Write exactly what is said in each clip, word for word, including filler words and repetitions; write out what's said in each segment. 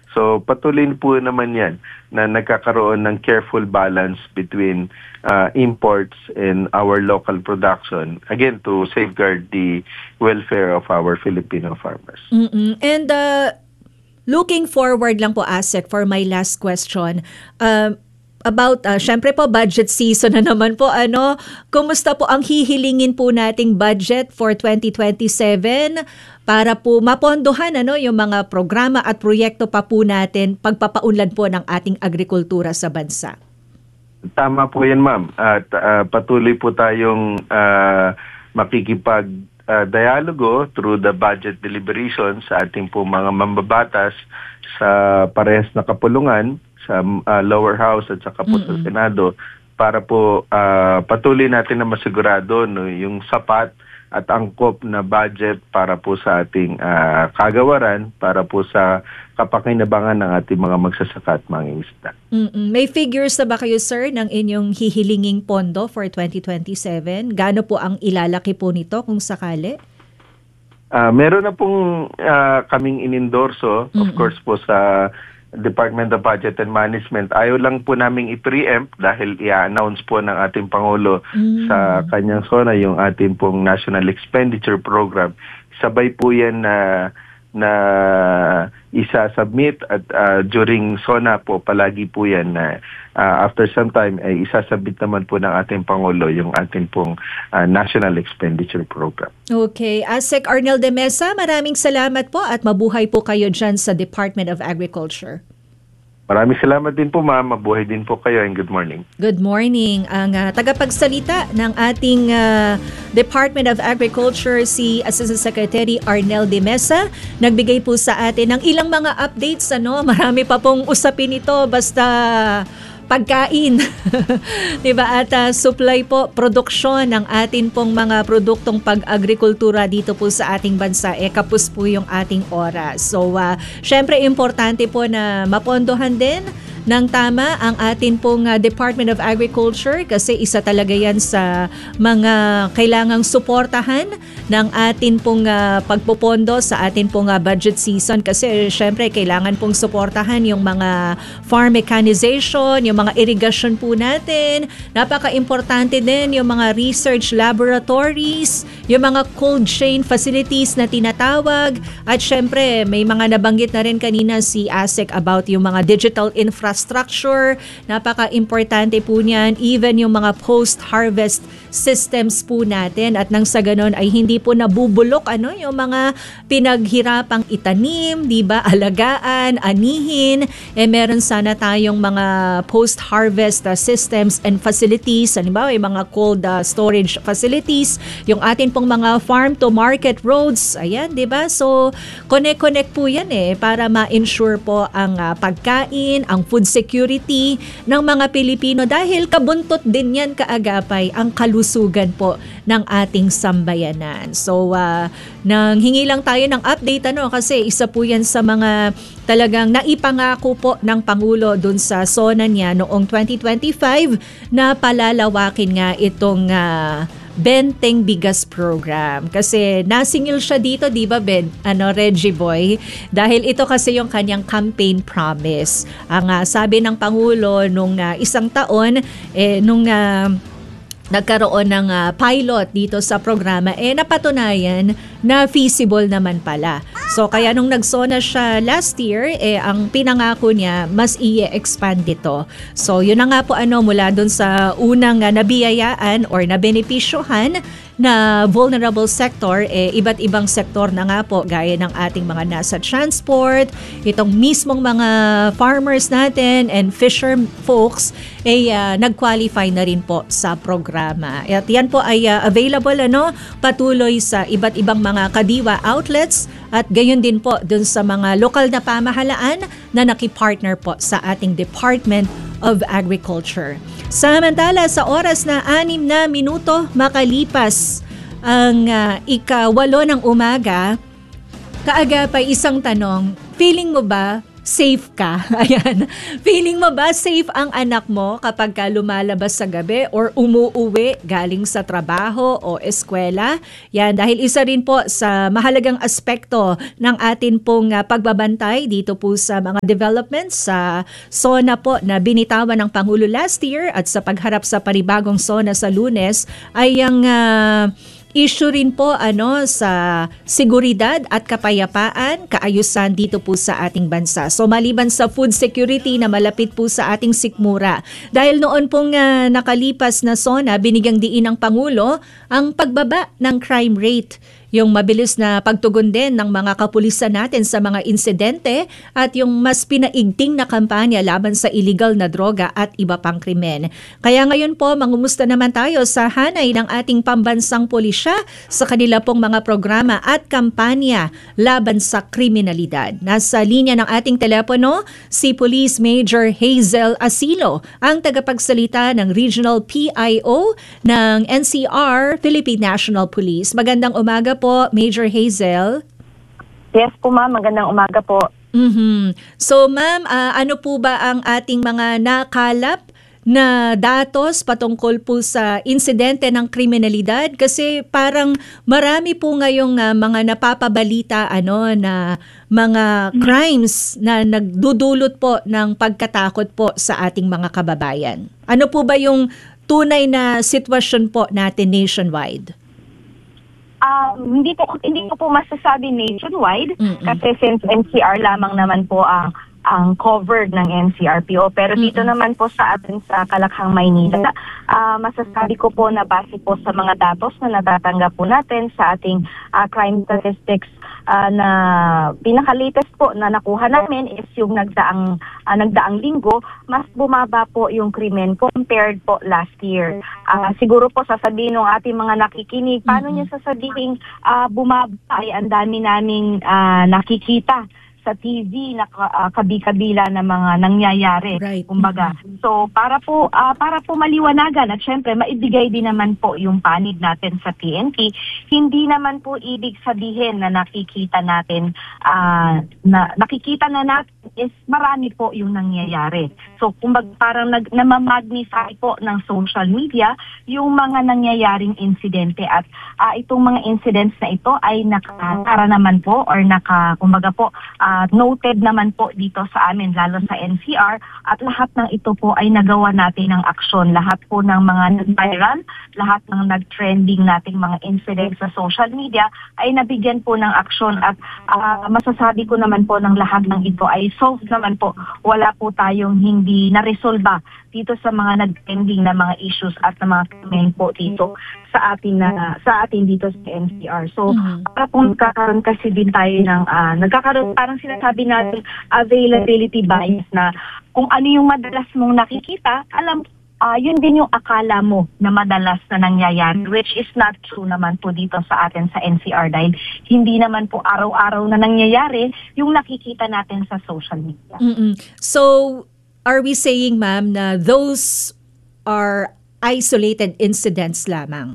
So patuloy po naman yan na nagkakaroon ng careful balance between uh, imports and our local production, again, to safeguard the welfare of our Filipino farmers. Mm-mm. And uh, looking forward lang po, Asek, for my last question, uh, about, uh, syempre po, budget season na naman po, ano, kumusta po ang hihilingin po nating budget for twenty twenty-seven para po mapondohan, ano, yung mga programa at proyekto pa po natin pagpapaunlad po ng ating agrikultura sa bansa? Tama po yan, ma'am. At uh, patuloy po tayong uh, makikipag uh, dialogo through the budget deliberations sa ating po mga mambabatas sa parehas na kapulungan sa uh, lower house at saka po sa Senado para po uh, patuloy natin na masigurado, no, yung sapat at angkop na budget para po sa ating uh, kagawaran, para po sa kapakinabangan ng ating mga magsasaka at mangingisda. Mm-mm. May figures na ba kayo, sir, ng inyong hihilinging pondo for twenty twenty-seven? Gaano po ang ilalaki po nito kung sakali? Uh, meron na pong uh, kaming inendorso, of course po sa Department of Budget and Management. Ayaw lang po naming i-preempt dahil i-announce po ng ating Pangulo mm. sa kanyang SONA yung ating pong National Expenditure Program. Sabay po yan na na isa-submit at uh, during SONA po palagi po yan na uh, after some time ay isasabit naman po ng ating Pangulo yung ating pong uh, National Expenditure Program. Okay. Asek Arnel de Mesa, maraming salamat po at mabuhay po kayo dyan sa Department of Agriculture. Maraming salamat din po, ma'am. Mabuhay din po kayo and good morning. Good morning. Ang uh, tagapagsalita ng ating uh, Department of Agriculture, si Assistant Secretary Arnel de Mesa, nagbigay po sa atin ng ilang mga updates. Ano? Marami pa pong usapin ito basta pagkain. Diba? At uh, supply po, produksyon ng atin pong mga produktong pag-agrikultura dito po sa ating bansa. Eh, kapos po yung ating oras. So, uh, syempre, importante po na mapondohan din ng tama ang atin pong uh, Department of Agriculture kasi isa talaga yan sa mga kailangang suportahan ng atin pong uh, pagpopondo sa atin pong uh, budget season kasi syempre kailangan pong suportahan yung mga farm mechanization, yung mga irrigation po natin. Napaka-importante din yung mga research laboratories, yung mga cold chain facilities na tinatawag at syempre may mga nabanggit na rin kanina si Asek about yung mga digital infrastructure infrastructure, napaka-importante po niyan, even yung mga post-harvest systems po natin at nang sa ganon ay hindi po nabubulok ano yung mga pinaghirapang itanim, di ba, alagaan, anihin, eh meron sana tayong mga post-harvest uh, systems and facilities, halimbawa yung mga cold uh, storage facilities, yung atin pong mga farm-to-market roads, ayan, di ba? So, connect-connect po yan eh para ma-ensure po ang uh, pagkain, ang food security ng mga Pilipino dahil kabuntot din yan kaagapay ang kalusugan po ng ating sambayanan. So, uh, nang hingi lang tayo ng update ano kasi isa po yan sa mga talagang naipangako po ng Pangulo dun sa SONA niya noong twenty twenty-five na palalawakin nga itong uh, Benteng Bigas Program. Kasi nasingil siya dito, di ba, Ben? Ano, Reggie Boy? Dahil ito kasi yung kanyang campaign promise. Ang uh, sabi ng Pangulo nung uh, isang taon, eh, nung uh, nagkaroon ng uh, pilot dito sa programa, eh napatunayan na feasible naman pala. So kaya nung nagsona siya last year, eh ang pinangako niya mas i-expand dito. So yun na nga po ano mula dun sa unang uh, nabiyayaan or nabenepisyohan na vulnerable sector, eh, iba't ibang sektor na nga po gaya ng ating mga nasa transport, itong mismong mga farmers natin and fisher folks, eh, uh, nag-qualify na rin po sa programa. At yan po ay uh, available ano, patuloy sa iba't ibang mga kadiwa outlets at gayon din po dun sa mga lokal na pamahalaan na nakipartner po sa ating Department of Agriculture. Samantala, sa oras na anim na minuto makalipas ang uh, ikawalo ng umaga, kaagapay isang tanong, feeling mo ba safe ka? Ayan. Feeling mo ba safe ang anak mo kapag ka lumalabas sa gabi or umuuwi galing sa trabaho o eskwela? Yan, dahil isa rin po sa mahalagang aspekto ng atin pong uh, pagbabantay dito po sa mga developments sa SONA po na binitawan ng Pangulo last year at sa pagharap sa panibagong SONA sa Lunes ay ang uh, issue rin po ano sa seguridad at kapayapaan, kaayusan dito po sa ating bansa. So maliban sa food security na malapit po sa ating sikmura. Dahil noon pong uh, nakalipas na SONA, binigyang diin ng Pangulo ang pagbaba ng crime rate. Yung mabilis na pagtugon din ng mga kapulisan natin sa mga insidente at yung mas pinaigting na kampanya laban sa illegal na droga at iba pang krimen. Kaya ngayon po, mangumusta naman tayo sa hanay ng ating pambansang pulisya sa kanila pong mga programa at kampanya laban sa kriminalidad. Nasa linya ng ating telepono, si Police Major Hazel Asilo, ang tagapagsalita ng Regional P I O ng N C R, Philippine National Police. Magandang umaga po, Major Hazel. Yes po ma'am, magandang umaga po. Mm-hmm. So ma'am, uh, ano po ba ang ating mga nakalap na datos patungkol po sa insidente ng kriminalidad? Kasi parang marami po ngayong uh, mga napapabalita ano na mga crimes na nagdudulot po ng pagkatakot po sa ating mga kababayan. Ano po ba yung tunay na sitwasyon po natin nationwide? Um, hindi po hindi ko po masasabi nationwide. Mm-mm. Kasi since N C R lamang naman po ang ang covered ng N C R P O, pero dito mm-hmm. naman po sa atin sa Kalakhang, Maynila, uh, masasabi ko po na base po sa mga datos na natatanggap po natin sa ating uh, crime statistics uh, na pinaka-latest po na nakuha namin is yung nagdaang uh, nagdaang linggo, mas bumaba po yung krimen compared po last year. Uh, siguro po sasabihin ng ating mga nakikinig, paano mm-hmm. niyo sasabihin uh, bumaba ay ang dami naming uh, nakikita sa T V na uh, kabi-kabila na mga nangyayari, right. kumbaga. So para po uh, para po maliwanagan at syempre maibigay din naman po yung panig natin sa P N P, hindi naman po ibig sabihin na nakikita natin uh, na nakikita na natin is marami po yung nangyayari. So kumbaga parang nag namamagnify po ng social media yung mga nangyayaring insidente at uh, itong mga incidents na ito ay nakatara naman po or naka kumbaga po uh, noted naman po dito sa amin, lalo sa N C R, at lahat ng ito po ay nagawa natin ng aksyon. Lahat po ng mga nag-viral, lahat ng nag-trending nating mga incidents sa social media ay nabigyan po ng aksyon at uh, masasabi ko naman po ng lahat ng ito ay solved naman po. Wala po tayong hindi na-resolba dito sa mga nag-trending na mga issues at na mga krimen po dito sa atin na sa atin dito sa N C R. So, mm-hmm. para po nagkakaroon kasi din tayo ng uh, nagkakaroon parang sinasabi natin availability bias na kung ano yung madalas mong nakikita, alam uh, yun din yung akala mo na madalas na nangyayari, which is not true naman po dito sa atin sa N C R dahil hindi naman po araw-araw na nangyayari yung nakikita natin sa social media. Mm-mm. So, are we saying, ma'am, na those are isolated incidents lamang?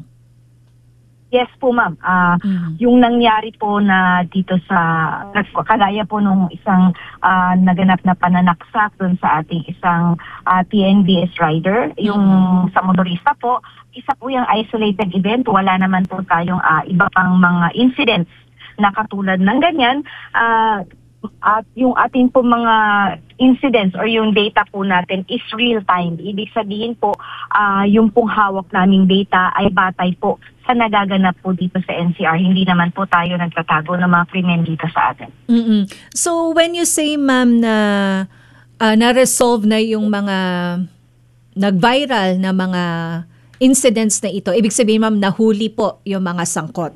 Yes po, ma'am. Uh, mm-hmm. Yung nangyari po na dito sa, kagaya po nung isang uh, naganap na pananaksak dun sa ating isang uh, T N B S rider, yung mm-hmm. sa motorista po, isa po yung isolated event. Wala naman po tayong uh, iba pang mga incidents na katulad ng ganyan. Uh, at yung ating po mga incidents or yung data po natin is real time. Ibig sabihin po, uh, yung pong hawak naming data ay batay po sa nagaganap po dito sa N C R. Hindi naman po tayo nagtatago ng mga krimen dito sa atin. Mm-mm. So when you say, ma'am, na uh, na-resolve na yung mga nag-viral na mga incidents na ito, ibig sabihin, ma'am, nahuli po yung mga sangkot?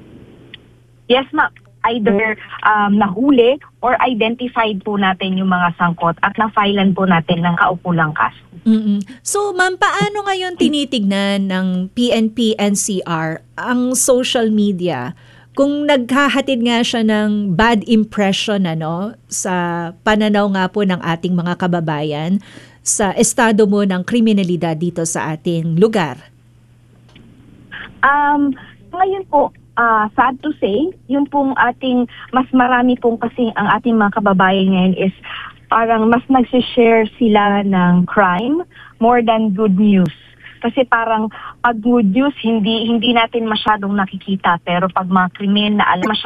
Yes, ma'am. Either um, nahuli or identified po natin yung mga sangkot at na-filean po natin ng kaukulang kaso. Mm-mm. So, ma'am, paano ngayon tinitignan ng P N P N C R ang social media kung naghahatid nga siya ng bad impression ano, sa pananaw nga po ng ating mga kababayan sa estado mo ng kriminalidad dito sa ating lugar? Um, ngayon po, ah, sad to say, yun pong ating, mas marami pong kasi ang ating mga kababayan ngayon is parang mas nagsishare sila ng crime more than good news. Kasi parang pag good news, hindi hindi natin masyadong nakikita. Pero pag mga krimen na alam